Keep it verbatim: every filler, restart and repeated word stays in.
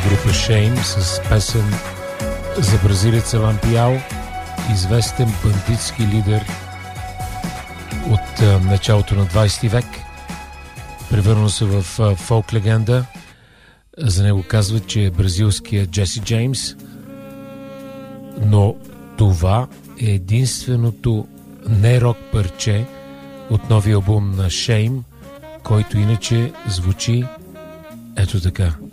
група Shame с песен за бразилеца Лампиао, известен бандитски лидер от а, началото на двайсети век. Превърна се в а, фолк легенда. За него казват, че е бразилският Джеси Джеймс. Но това е единственото не-рок парче от новия албум на Shame, който иначе звучи ето така.